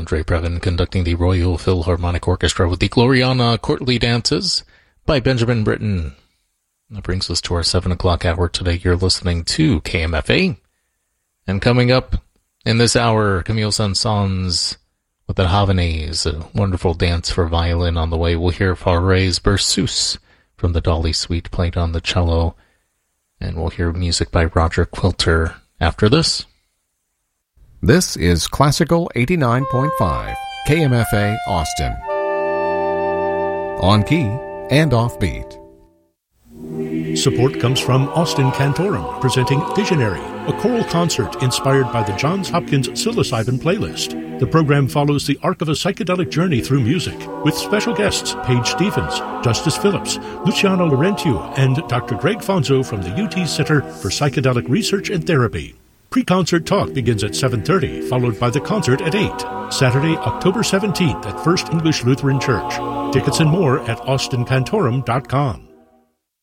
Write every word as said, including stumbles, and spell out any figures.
Andre Previn conducting the Royal Philharmonic Orchestra with the Gloriana Courtly Dances by Benjamin Britten. That brings us to our seven o'clock hour today. You're listening to K M F A. And coming up in this hour, Camille Saint-Saëns with the Havanese, a wonderful dance for violin on the way. We'll hear Fauré's Berceuse from the Dolly Suite played on the cello. And we'll hear music by Roger Quilter after this. This is Classical eighty-nine point five, K M F A Austin. On key and offbeat. Support comes from Austin Cantorum, presenting Visionary, a choral concert inspired by the Johns Hopkins psilocybin playlist. The program follows the arc of a psychedelic journey through music, with special guests Paige Stevens, Justice Phillips, Luciano Laurentio, and Doctor Greg Fonzo from the U T Center for Psychedelic Research and Therapy. Pre-concert talk begins at seven thirty, followed by the concert at eight. Saturday, October seventeenth at First English Lutheran Church. Tickets and more at austin cantorum dot com.